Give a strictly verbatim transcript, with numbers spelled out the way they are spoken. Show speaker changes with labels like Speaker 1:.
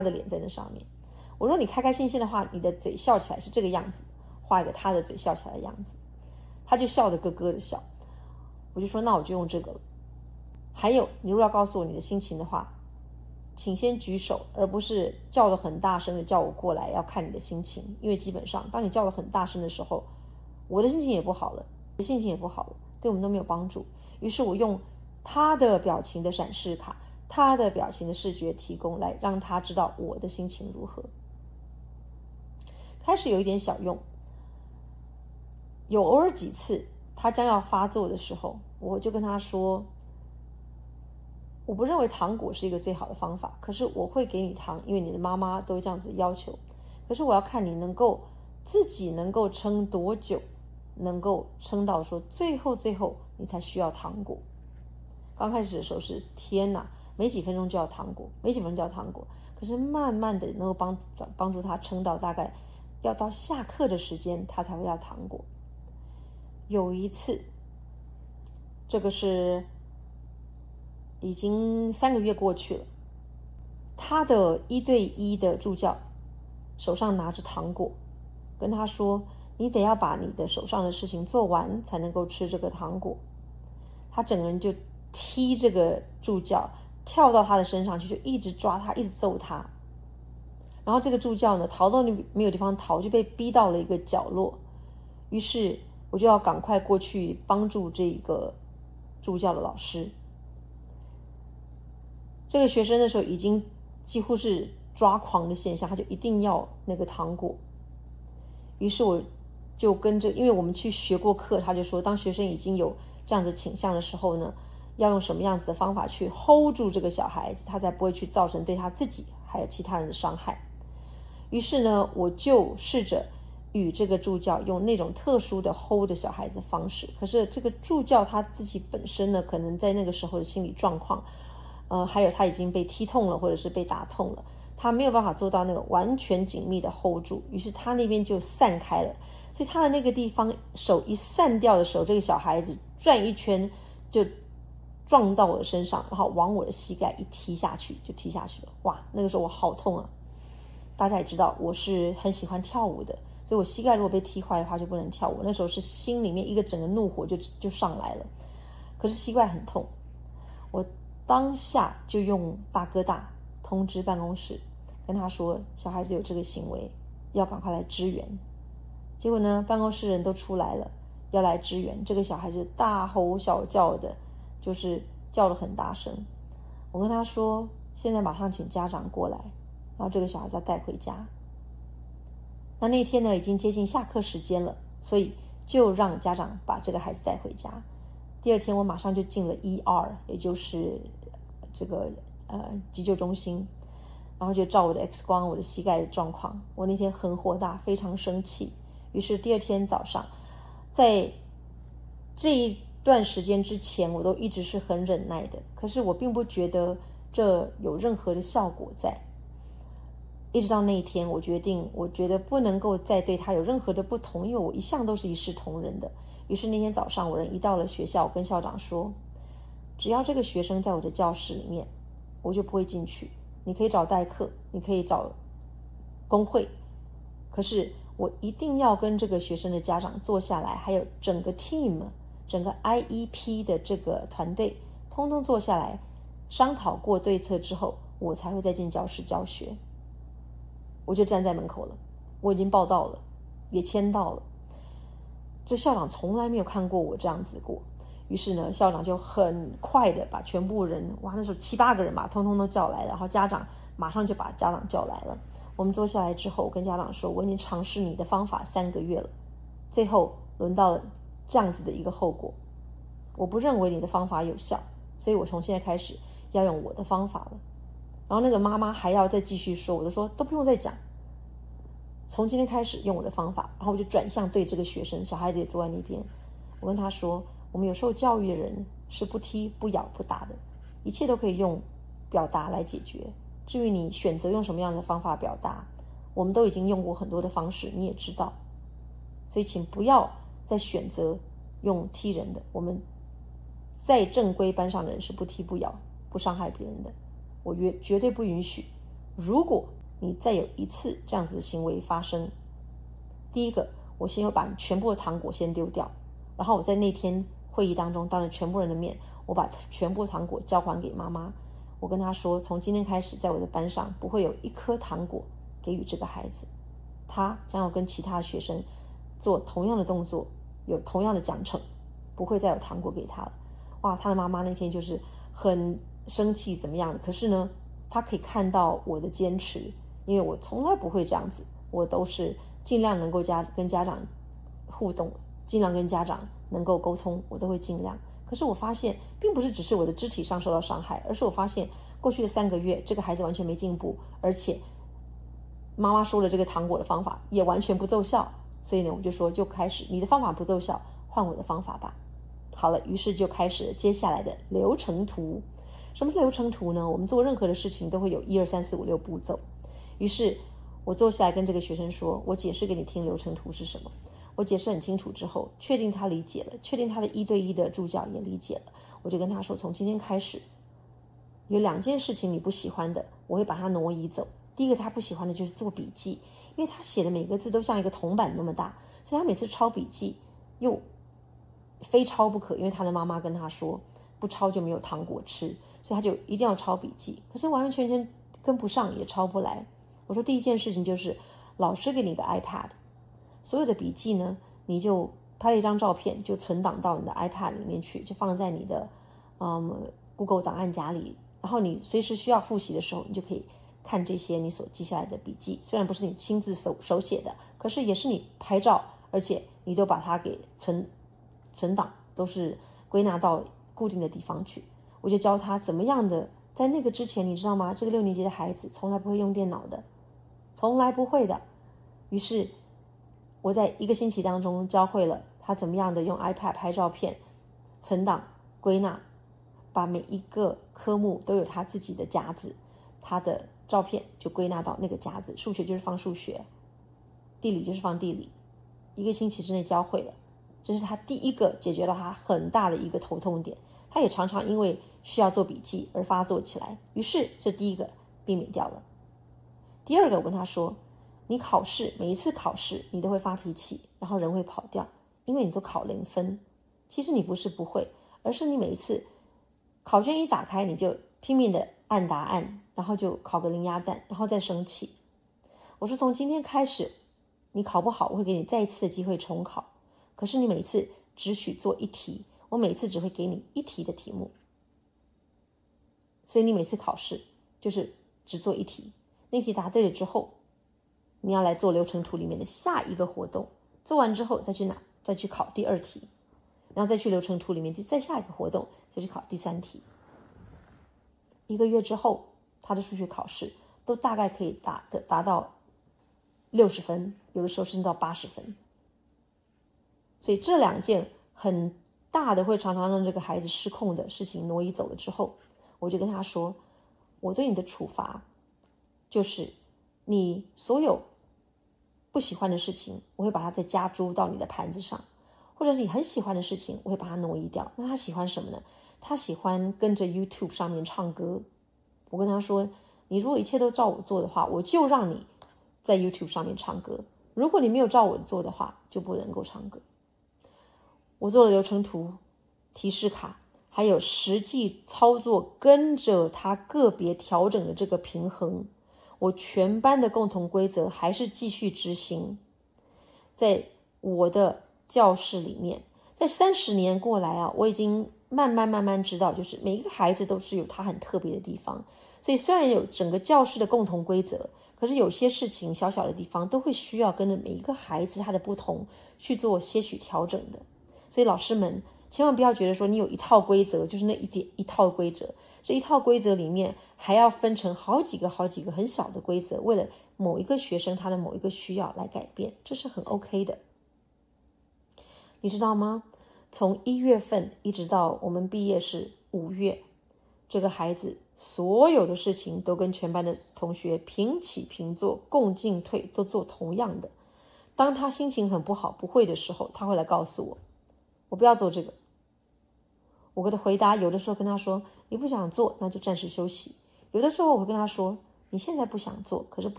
Speaker 1: 的脸在那上面。我说你开开心心的话，你的嘴笑起来是这个样子，画一个他的嘴笑起来的样子。他就笑得咯咯的笑。我就说那我就用这个了。还有，你如果要告诉我你的心情的话，请先举手，而不是叫得很大声的叫我过来要看你的心情。因为基本上当你叫得很大声的时候，我的心情也不好了，你的心情也不好了，对我们都没有帮助。于是我用他的表情的闪示卡，他的表情的视觉提供，来让他知道我的心情如何。开始有一点小用，有偶尔几次他将要发作的时候，我就跟他说，我不认为糖果是一个最好的方法，可是我会给你糖，因为你的妈妈都这样子要求，可是我要看你能够自己能够撑多久，能够撑到说最后最后你才需要糖果。刚开始的时候是天哪，没几分钟就要糖果，没几分钟就要糖果，可是慢慢的能够帮帮助他撑到大概要到下课的时间，他才会要糖果。有一次，这个是已经三个月过去了，他的一对一的助教手上拿着糖果，跟他说，你得要把你的手上的事情做完才能够吃这个糖果。他整个人就踢这个助教，跳到他的身上去，就一直抓他，一直揍他。然后这个助教呢，逃到没有地方逃，就被逼到了一个角落。于是我就要赶快过去帮助这个助教的老师。这个学生的时候已经几乎是抓狂的现象，他就一定要那个糖果。于是我就跟着，因为我们去学过课，他就说当学生已经有这样子倾向的时候呢，要用什么样子的方法去 hold 住这个小孩子，他才不会去造成对他自己还有其他人的伤害。于是呢，我就试着与这个助教用那种特殊的 hold 的小孩子的方式。可是这个助教他自己本身呢，可能在那个时候的心理状况，呃，还有他已经被踢痛了，或者是被打痛了，他没有办法做到那个完全紧密的 hold 住，于是他那边就散开了。所以他的那个地方手一散掉的时候，这个小孩子转一圈就撞到我的身上，然后往我的膝盖一踢下去，就踢下去了。哇，那个时候我好痛啊！大家也知道我是很喜欢跳舞的，所以我膝盖如果被踢坏的话就不能跳舞。那时候是心里面一个整个怒火就就上来了，可是膝盖很痛。我当下就用大哥大通知办公室，跟他说小孩子有这个行为，要赶快来支援。结果呢，办公室人都出来了，要来支援。这个小孩子大吼小叫的，就是叫得很大声。我跟他说，现在马上请家长过来，然后这个小孩子要带回家。那那天呢，已经接近下课时间了，所以就让家长把这个孩子带回家。第二天我马上就进了 E R， 也就是这个呃急救中心，然后就照我的 X 光，我的膝盖的状况。我那天很火大，非常生气。于是第二天早上，在这一段时间之前，我都一直是很忍耐的，可是我并不觉得这有任何的效果在。一直到那一天，我决定，我觉得不能够再对他有任何的不同，因为我一向都是一视同仁的。于是那天早上，我人一到了学校，我跟校长说，只要这个学生在我的教室里面，我就不会进去。你可以找代课，你可以找工会，可是我一定要跟这个学生的家长坐下来，还有整个 team， 整个 I E P 的这个团队，通通坐下来商讨过对策之后，我才会再进教室教学。我就站在门口了，我已经报到了，也签到了。这校长从来没有看过我这样子过，于是呢，校长就很快的把全部人，哇，那时候七八个人吧，通通都叫来了，然后家长马上就把家长叫来了。我们坐下来之后，我跟家长说，我已经尝试你的方法三个月了，最后轮到了这样子的一个后果，我不认为你的方法有效，所以我从现在开始要用我的方法了。然后那个妈妈还要再继续说，我就说都不用再讲，从今天开始用我的方法。然后我就转向对这个学生，小孩子也坐在那边，我跟他说，我们有受教育的人是不踢不咬不打的，一切都可以用表达来解决。至于你选择用什么样的方法表达，我们都已经用过很多的方式，你也知道，所以请不要再选择用踢人的。我们在正规班上的人是不踢不咬不伤害别人的，我绝绝对不允许如果你再有一次这样子的行为发生，第一个，我先要把全部的糖果先丢掉，然后我在那天会议当中，当着全部人的面，我把全部糖果交还给妈妈。我跟她说，从今天开始，在我的班上不会有一颗糖果给予这个孩子，他将要跟其他学生做同样的动作，有同样的奖惩，不会再有糖果给他了。哇，他的妈妈那天就是很生气怎么样的，可是呢，他可以看到我的坚持，因为我从来不会这样子，我都是尽量能够家跟家长互动，尽量跟家长能够沟通，我都会尽量。可是我发现并不是只是我的肢体上受到伤害，而是我发现过去的三个月这个孩子完全没进步，而且妈妈说了这个糖果的方法也完全不奏效。所以呢，我就说就开始，你的方法不奏效，换我的方法吧。好了，于是就开始了接下来的流程图。什么流程图呢？我们做任何的事情都会有一二三四五六步骤。于是我坐下来跟这个学生说，我解释给你听流程图是什么。我解释很清楚之后，确定他理解了，确定他的一对一的助教也理解了，我就跟他说，从今天开始有两件事情你不喜欢的，我会把它挪移走。第一个他不喜欢的就是做笔记，因为他写的每个字都像一个铜板那么大，所以他每次抄笔记又非抄不可，因为他的妈妈跟他说不抄就没有糖果吃，所以他就一定要抄笔记，可是完完全全跟不上，也抄不来。我说第一件事情就是老师给你个 iPad， 所有的笔记呢，你就拍了一张照片，就存档到你的 iPad 里面去，就放在你的嗯 Google 档案夹里，然后你随时需要复习的时候，你就可以看这些你所记下来的笔记。虽然不是你亲自手手写的，可是也是你拍照，而且你都把它给存存档，都是归纳到固定的地方去。我就教他怎么样的，在那个之前，你知道吗？这个六年级的孩子从来不会用电脑的，从来不会的。于是我在一个星期当中教会了他怎么样的用 iPad 拍照片、存档、归纳，把每一个科目都有他自己的夹子，他的照片就归纳到那个夹子。数学就是放数学，地理就是放地理。一个星期之内教会了，这是他第一个解决了他很大的一个头痛点。他也常常因为需要做笔记而发作起来，于是这第一个避免掉了。第二个，我跟他说，你考试每一次考试你都会发脾气，然后人会跑掉，因为你都考零分。其实你不是不会，而是你每一次考卷一打开，你就拼命的按答案，然后就考个零鸭蛋，然后再生气。我说从今天开始，你考不好，我会给你再一次的机会重考，可是你每次只许做一题，我每次只会给你一题的题目，所以你每次考试就是只做一题，那题答对了之后，你要来做流程图里面的下一个活动，做完之后再去哪？再去考第二题，然后再去流程图里面再下一个活动，再去考第三题。一个月之后，他的数学考试都大概可以达的达到六十分，有的时候甚至到八十分。所以这两件很大的会常常让这个孩子失控的事情挪移走了之后，我就跟他说，我对你的处罚就是你所有不喜欢的事情，我会把它再加诸到你的盘子上，或者是你很喜欢的事情，我会把它挪移掉。那他喜欢什么呢？他喜欢跟着 YouTube 上面唱歌。我跟他说，你如果一切都照我做的话，我就让你在 YouTube 上面唱歌，如果你没有照我做的话，就不能够唱歌。我做了流程图、提示卡，还有实际操作，跟着他个别调整的这个平衡，我全班的共同规则还是继续执行。在我的教室里面，在三十年过来啊，我已经慢慢慢慢知道，就是每一个孩子都是有他很特别的地方。所以虽然有整个教室的共同规则，可是有些事情小小的地方都会需要跟着每一个孩子他的不同去做些许调整的。所以老师们千万不要觉得说你有一套规则就是那一点一套规则，这一套规则里面还要分成好几个好几个很小的规则，为了某一个学生他的某一个需要来改变，这是很 OK 的。你知道吗？从一月份一直到我们毕业是五月，这个孩子所有的事情都跟全班的同学平起平坐，共进退，都做同样的。当他心情很不好不会的时候，他会来告诉我，我不要做这个。我的回答有的时候跟他说，你不想做那就暂时休息。有的时候我会跟他说， 你现在不想做，可是不